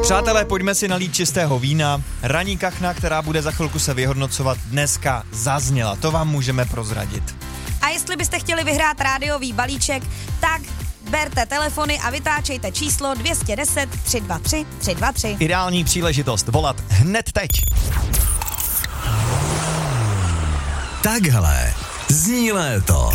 Přátelé, pojďme si nalít čistého vína. Ranní kachna, která bude za chvilku se vyhodnocovat, dneska zazněla. To vám můžeme prozradit. A jestli byste chtěli vyhrát rádiový balíček, tak berte telefony a vytáčejte číslo 210 323 323. Ideální příležitost volat hned teď. Takhle zní léto.